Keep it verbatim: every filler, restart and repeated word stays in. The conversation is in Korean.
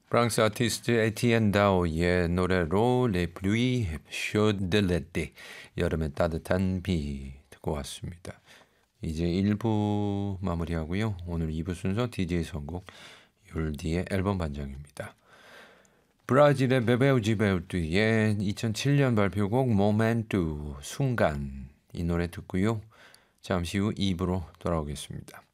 프랑스 아티스트 에티엔 다오의 노래로 Les pluies chaudes de l'été, 여름의 따뜻한 비 듣고 왔습니다. 이제 일 부 마무리하고요. 오늘 이 부 순서 디제이 선곡 율디의 앨범 반장입니다. 브라질의 베베우 지베우트의 이천칠 년 발표곡 모멘투, 순간, 이 노래 듣고요. 잠시 후 이 부로 돌아오겠습니다.